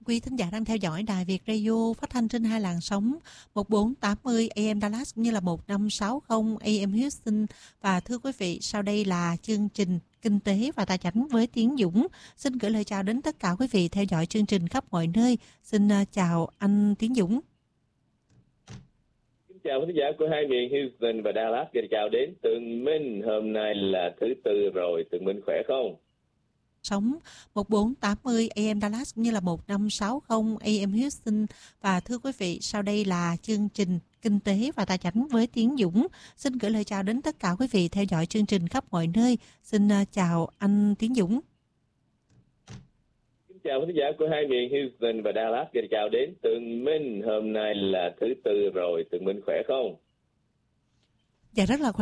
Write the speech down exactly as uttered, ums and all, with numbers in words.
Quý thính giả đang theo dõi Đài Việt Radio phát thanh trên hai làn sóng một bốn tám không A M Dallas cũng như là một năm sáu không A M Houston. Và thưa quý vị, sau đây là chương trình Kinh tế và Tài chính với Tiến Dũng. Xin gửi lời chào đến tất cả quý vị theo dõi chương trình khắp mọi nơi. Xin chào anh Tiến Dũng. Xin chào quý khán giả của hai miền Houston và Dallas. Xin chào đến Tường Minh. Hôm nay là thứ tư rồi, Tường Minh khỏe không? Sống một bốn tám không A M Dallas cũng như là một năm sáu không A M Houston. Và thưa quý vị, sau đây là chương trình Kinh tế và Tài chính với Tiến Dũng. Xin gửi lời chào đến tất cả quý vị theo dõi chương trình khắp mọi nơi. Xin chào anh Tiến Dũng. Xin chào quý khán giả của hai miền Houston và Dallas. Xin chào đến Tường Minh. Hôm nay là thứ tư rồi, Tường Minh khỏe không? Dạ rất là khỏe.